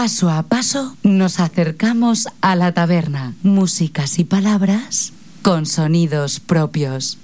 Paso a paso nos acercamos a la taberna. Músicas y palabras con sonidos propios.